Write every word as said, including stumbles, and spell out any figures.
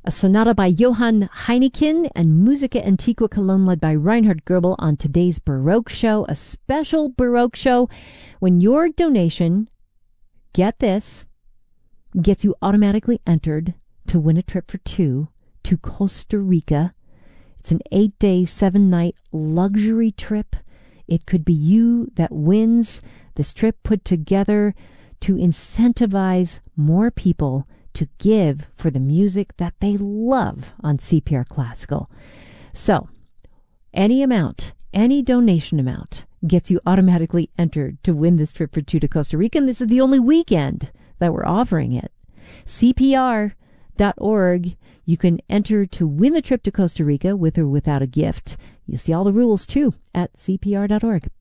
a sonata by Johann Heineken, and Musica Antiqua Cologne led by Reinhard Goebel on today's Baroque Show, a special Baroque show when your donation, get this, gets you automatically entered to win a trip for two to Costa Rica. It's an eight-day, seven-night luxury trip. It could be you that wins this trip, put together to incentivize more people to give for the music that they love on C P R Classical. So, any amount, any donation amount gets you automatically entered to win this trip for two to Costa Rica, and this is the only weekend that we're offering it. C P R dot org. You can enter to win the trip to Costa Rica with or without a gift. You see all the rules, too, at C P R dot org.